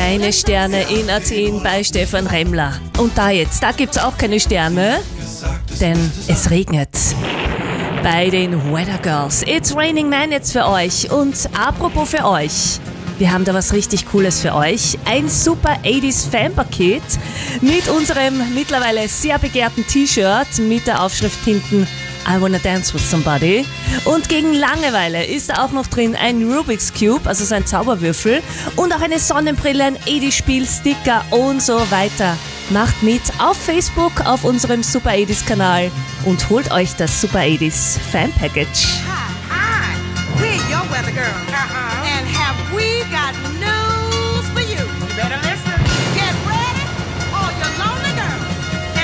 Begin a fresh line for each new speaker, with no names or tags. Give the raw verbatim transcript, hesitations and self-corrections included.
Keine Sterne in Athen bei Stefan Remmler. Und da jetzt, da gibt's auch keine Sterne, denn es regnet. Bei den Weather Girls. It's Raining Man jetzt für euch. Und apropos für euch, wir haben da was richtig Cooles für euch. Ein super achtziger Fanpaket mit unserem mittlerweile sehr begehrten T-Shirt mit der Aufschrift hinten I Wanna Dance With Somebody. Und gegen Langeweile ist da auch noch drin ein Rubik's Cube, also so ein Zauberwürfel, und auch eine Sonnenbrille, ein achtziger-Spiel, Sticker und so weiter. Macht mit auf Facebook auf unserem Super achtziger Kanal und holt euch das Super achtziger Fan Package.
Hi, hi, we're your weather girl. Uh-huh. And have we got